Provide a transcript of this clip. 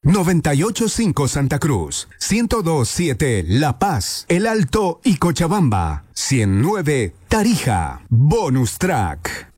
98.5 Santa Cruz, 102.7 La Paz, El Alto y Cochabamba, 100.9 Tarija. Bonus Track.